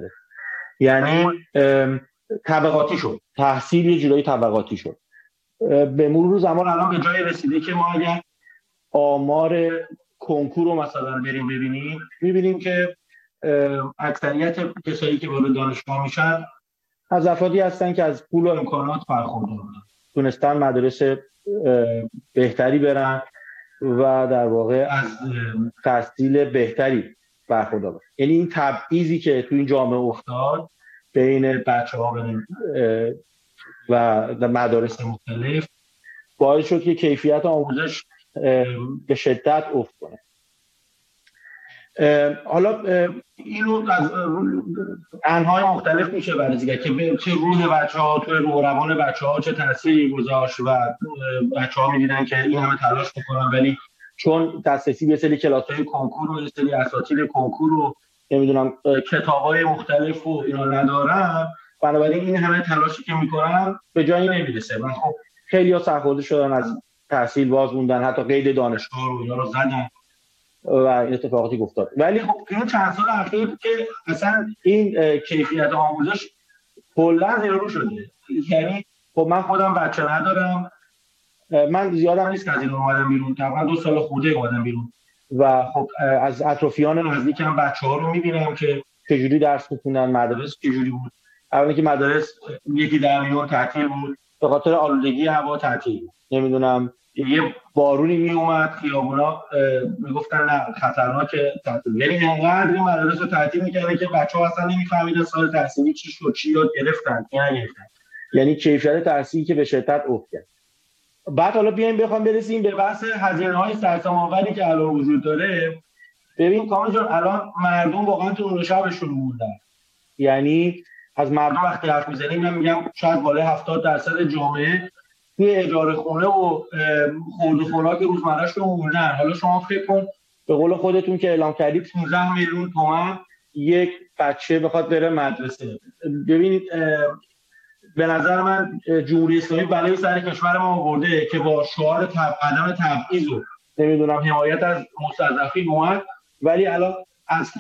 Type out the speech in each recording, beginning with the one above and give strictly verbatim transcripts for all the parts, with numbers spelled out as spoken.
گرفت. یعنی طبقاتی شد، تحصیل یه جورایی طبقاتی شد. به مرور زمان الان به جای رسیده که ما اگر آمار کنکور رو مثلا بریم ببینیم، میبینیم که اکثریت کسایی که وارد دانشگاه میشن از افرادی هستن که از پول و امکانات برخوردار بودن، تونستن مدارس بهتری برن و در واقع از تحصیل بهتری برخوردار بودن. یعنی این تبعیضی که تو این جامعه افتاد بین بچه‌ها و مدارس مختلف باعث شد که کیفیت آموزش به شدت افت کنه. حالا اینو از انهای مختلف میشه بررسی کرد که چه روح بچه‌ها، توی روح و روان بچه‌ها چه تأثیری گذاشت و بچه‌ها می‌دیدن که این همه تلاش می‌کنن ولی چون دسترسی به سری کلاس‌های کنکور و سری اساتید کنکور و نمیدونم کتاب‌های مختلف و اینا ندارن، بنابراین این همه تلاشی که می‌کنن به جایی نمیرسه و خب خیلی‌ها سرخورده شدن، از تحصیل باز موندن، حتی قید دانشگاه رو اینا رو زدن و این اتفاقاتی افتاد. ولی خب این چند سال اخیر که اصلا این کیفیت آموزش کلا زیر رو شده. یعنی خب من خودم بچه ندارم، من زیادم نیست که از این اومدم بیرون، تقریبا دو سال خورده اومدم بیرون و خب از اطرافیان نزدیکم بچه‌ها رو می‌بینم که چجوری درس می‌خونن، مدارس چجوری بود. اولی که مدارس یکی در میون تعطیل بود، به خاطر آلودگی هوا تعطیل بود. نمیدونم یه بارونی می اومد خیابونا میگفتن نه خطرناکه تعطیل. یعنی انقدر این مدارس رو تعطیل می‌کردن که بچه‌ها اصلا نمی‌فهمیدن سال تحصیلی چی شد، چی یاد گرفتن، چی نگرفتن. یعنی کیفیت تحصیلی که به شدت افت کرد. بعد حالا بیایم بخوام برسیم به بحث هزینه‌های سرسام‌آوری که الان وجود داره. ببین کامل جان، الان مردم واقعا تو نور شبشون موندن. یعنی از مردم وقتی حرف می‌زنیم من میگم شاید بالای هفتاد درصد جامعه توی اجاره خونه و خورد و خوراک روزمره‌اش رو موندن. حالا شما فکر کن به قول خودتون که اعلام کردید پانزده میلیون تومان یک بچه بخواد بره مدرسه. ببینید به نظر من جمهوری اسلامی بلای سر کشور ما آورده که با شعار تب... عدم تبعیض و نمیدونم حمایت از مستضعفین اومد، ولی الان از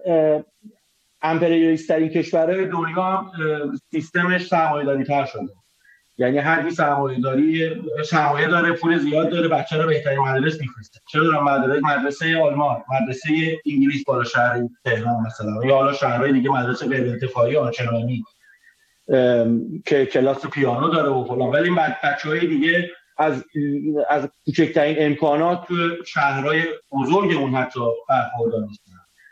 امپریالیست ترین کشورهای دنیا هم سیستمش سرمایه‌داری تر شده. یعنی هر کی سرمایه‌داری سرمایه داره، پول زیاد داره، بچه رو بهترین مدرسه می‌فرسته. چه دارم مدرسه مدرسه آلمان، مدرسه انگلیس بالا شهر تهران مثلا، یا حالا شهرهای دیگه مدرسه غیر انتفاعی آنچنانی که کلاس پیانو داره و فلان، ولی بچه‌های دیگه از از کوچکترین امکانات تو شهرهای بزرگمون حتی برخوردار نیستن.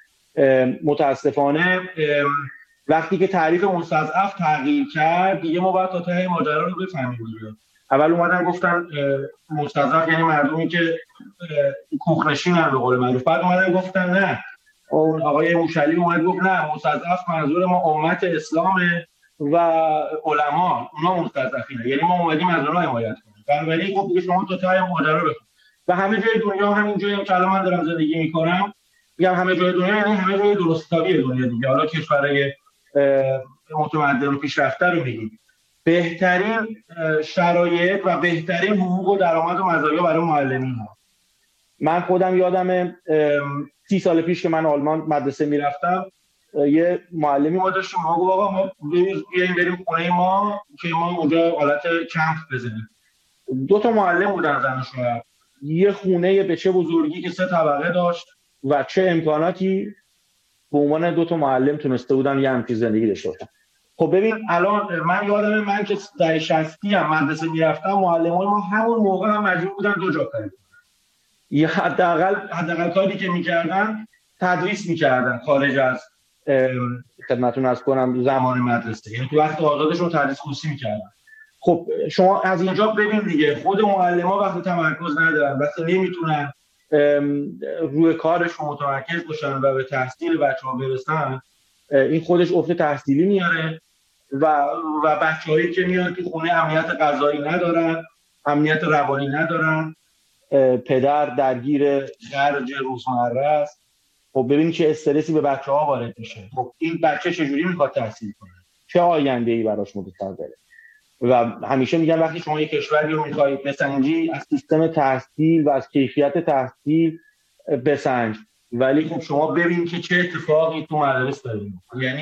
متاسفانه وقتی که تعریف مستضعف تغییر کرد دیگه ما باید تا ته ماجرا رو بفهمیم دیگه. اول اومدن گفتن مستضعف یعنی مردمی که کوخ‌نشینن به قول معروف، بعد اومدن گفتن نه، اون آقای موشلی اومد گفت نه مستضعف منظور ما امت اسلامه و علما، اونا مستضعفینه، یعنی ما اومدیم از اونها حمایت کنیم. بنابراین خب دیگه شما تا ته ماجرا رو بفهمید. و همه جای دنیا همین جایی هم که الان من دارم زندگی میکنم، میگم همه جای دنیا یعنی همه جای درستابی دنیا دیگه. حالا کشورهای متمدن و پیشرفته رو میگیم، بهترین شرایط و بهترین حقوق و درآمد و مزایا برای معلمین ها. من خودم یادم سی سال پیش که من آلمان مدرسه میرفتم، یه معلمی ما داشتیم، ما گفت آقا ما بیایم بریم خونه ما که ما اونجا حالت کمپ بزنیم. دو تا معلم بودن زن و شوهر، یه خونه به چه بزرگی که سه طبقه داشت و چه امکاناتی به عنوان دو تا معلم تونسته بودن یه همچین زندگی داشته باشن. خب ببین الان من یادمه من که در شصتی هم مدرسه میرفتم، معلمای ما همون موقع هم مجبور بودن دو جا کار کنن. یا حداقل حداقل کاری که میکردن تدریس میکردن خارج از خدمتتون عرض کنم زمان مدرسه، یعنی تو وقت آزادشون تدریس خصوصی میکردن. خب شما از اینجا ببین دیگه، خود معلم‌ها وقتی تمرکز ندارن، وقتی نمیتونن روی کارشون متمرکز باشن و به تحصیل بچه‌ها برسن، این خودش افت تحصیلی میاره و و بچه‌هایی که میان تو خونه امنیت غذایی ندارن، امنیت روانی ندارن، پدر درگیر خرج روزمره است. خب ببینید چه استرسی به بچه‌ها وارد میشه. خب این بچه چجوری میخواد تحصیل کنه؟ چه آینده‌ای براش متصوره؟ و همیشه میگن وقتی شما یک کشوری رو میخواید بسنجی، از سیستم تحصیل و از کیفیت تحصیل بسنج، ولی خب شما ببینید که چه اتفاقی تو مدارس داره. یعنی